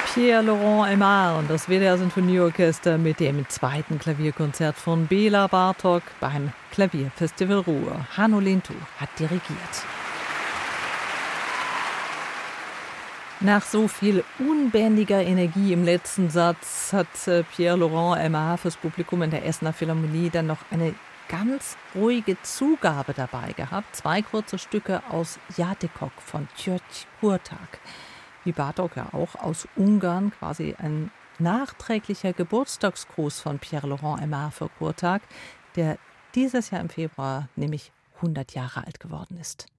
Pierre-Laurent Aimard und das WDR Sinfonieorchester mit dem zweiten Klavierkonzert von Bela Bartok beim Klavierfestival Ruhr. Hanno Lintu hat dirigiert. Nach so viel unbändiger Energie im letzten Satz hat Pierre-Laurent Aimard fürs Publikum in der Essener Philharmonie dann noch eine ganz ruhige Zugabe dabei gehabt. 2 kurze Stücke aus Játékok von György Kurtág. Wie Bartók ja auch aus Ungarn, quasi ein nachträglicher Geburtstagsgruß von Pierre-Laurent Aimard für Kurtág, der dieses Jahr im Februar nämlich 100 Jahre alt geworden ist.